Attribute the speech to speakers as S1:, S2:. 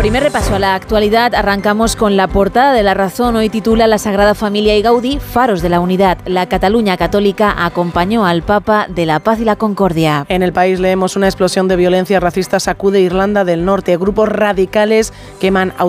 S1: Primer repaso a la actualidad. Arrancamos con la portada de La Razón. Hoy titula La Sagrada Familia y Gaudí, faros de la unidad. La Cataluña católica acompañó al Papa de la paz y la concordia.
S2: En El País leemos: una explosión de violencia racista sacude Irlanda del Norte. Grupos radicales queman